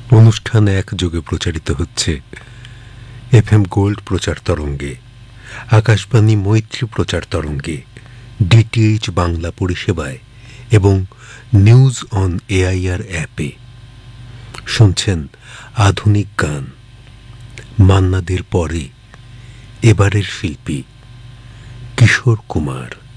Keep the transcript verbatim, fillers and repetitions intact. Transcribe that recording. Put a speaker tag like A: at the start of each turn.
A: অনুষ্ঠান একযোগে প্রচারিত হচ্ছে এফ এম গোল্ড প্রচার তরঙ্গে, আকাশবাণী মৈত্রী প্রচার তরঙ্গে, ডিটিএইচ বাংলা পরিষেবায় এবং নিউজ অন এআইআর অ্যাপে। শুনছেন আধুনিক গান। মান্না দের পরে এবারের শিল্পী কিশোর কুমার।